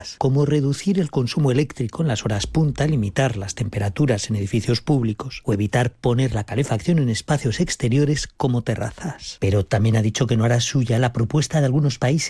como reducir el consumo eléctrico en las horas punta, limitar las temperaturas en edificios públicos o evitar poner la calefacción en espacios exteriores como terrazas. Pero también ha dicho que no hará suya la propuesta de algunos países